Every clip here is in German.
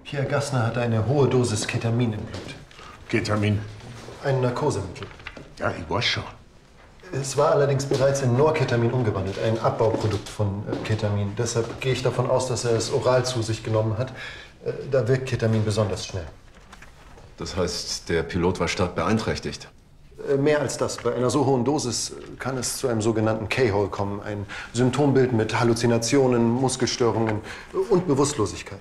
Pierre Gassner hat eine hohe Dosis Ketamin im Blut. Ketamin? Ein Narkosemittel. Ja, ich weiß schon. Es war allerdings bereits in Norketamin umgewandelt, ein Abbauprodukt von Ketamin. Deshalb gehe ich davon aus, dass er es oral zu sich genommen hat. Da wirkt Ketamin besonders schnell. Das heißt, der Pilot war stark beeinträchtigt. Mehr als das. Bei einer so hohen Dosis kann es zu einem sogenannten K-Hole kommen. Ein Symptombild mit Halluzinationen, Muskelstörungen und Bewusstlosigkeit.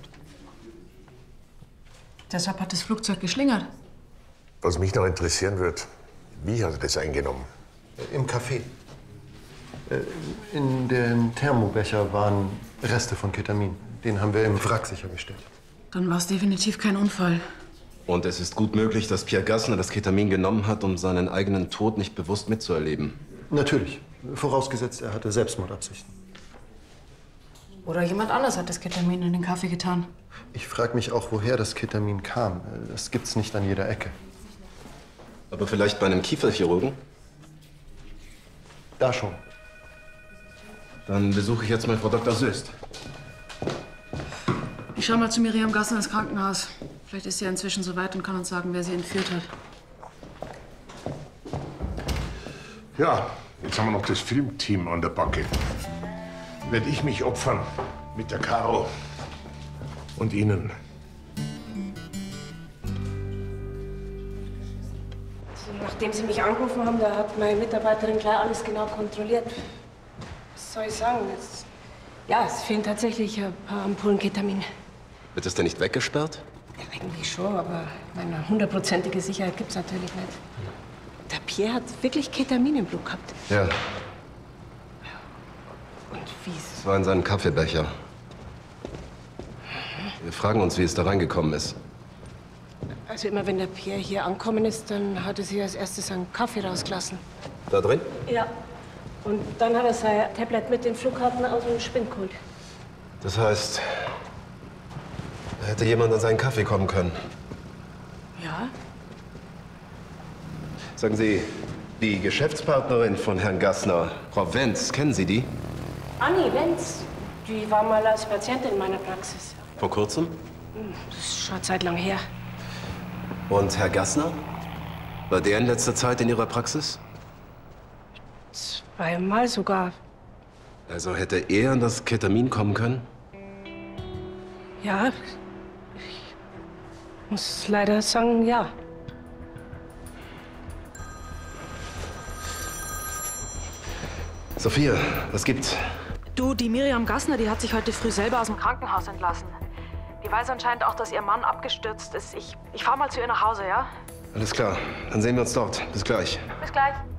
Deshalb hat das Flugzeug geschlingert. Was mich noch interessieren wird, wie hat er das eingenommen? Im Café. In dem Thermobecher waren Reste von Ketamin. Den haben wir im Wrack sichergestellt. Dann war es definitiv kein Unfall. Und es ist gut möglich, dass Pierre Gassner das Ketamin genommen hat, um seinen eigenen Tod nicht bewusst mitzuerleben. Natürlich. Vorausgesetzt, er hatte Selbstmordabsichten. Oder jemand anders hat das Ketamin in den Kaffee getan. Ich frage mich auch, woher das Ketamin kam. Das gibt's nicht an jeder Ecke. Aber vielleicht bei einem Kieferchirurgen? Da schon. Dann besuche ich jetzt mal Frau Dr. Söst. Ich schau mal zu Miriam Gassner ins Krankenhaus. Vielleicht ist sie ja inzwischen so weit und kann uns sagen, wer sie entführt hat. Ja, jetzt haben wir noch das Filmteam an der Backe. Werde ich mich opfern mit der Caro und Ihnen. Also, nachdem Sie mich angerufen haben, da hat meine Mitarbeiterin gleich alles genau kontrolliert. Was soll ich sagen? Ja, es fehlen tatsächlich ein paar Ampullen Ketamin. Wird es denn nicht weggesperrt? Ja, eigentlich schon, aber eine hundertprozentige Sicherheit gibt's natürlich nicht. Der Pierre hat wirklich Ketamin im Blut gehabt. Ja, Und wie es... es war in seinem Kaffeebecher. Wir fragen uns, wie es da reingekommen ist. Also immer wenn der Pierre hier angekommen ist, dann hat er sich als erstes einen Kaffee rausgelassen. Da drin? Ja. Und dann hat er sein Tablet mit den Flugkarten aus dem Spind geholt. Das heißt, da hätte jemand an seinen Kaffee kommen können. Ja? Sagen Sie, die Geschäftspartnerin von Herrn Gassner, Frau Wenz, kennen Sie die? Anni Wenz, die war mal als Patientin in meiner Praxis. Vor kurzem? Das ist schon eine Zeit lang her. Und Herr Gassner? War der in letzter Zeit in Ihrer Praxis? Zweimal sogar. Also hätte er an das Ketamin kommen können? Ja, ich muss leider sagen, ja. Sophia, was gibt's? Du, die Miriam Gassner, die hat sich heute früh selber aus dem Krankenhaus entlassen. Die weiß anscheinend auch, dass ihr Mann abgestürzt ist. Ich fahr mal zu ihr nach Hause, ja? Alles klar, dann sehen wir uns dort. Bis gleich. Bis gleich.